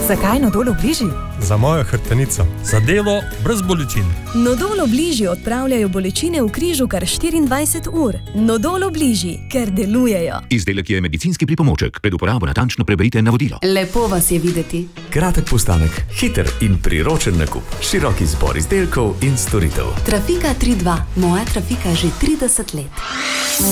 Zakaj Nodol Obliži? Za mojo hrbtenico. Za delo brez bolečin. Nodol Obliži odpravljajo bolečine v križu kar 24 ur. Nodol Obliži, ker delujejo. Izdelek je medicinski pripomoček. Pred uporabo natančno preberite navodilo. Lepo vas je videti. Kratek postanek, hiter in priročen nakup. Širok izbor izdelkov in storitev. Trafika 3.2. Moja Trafika že 30 let.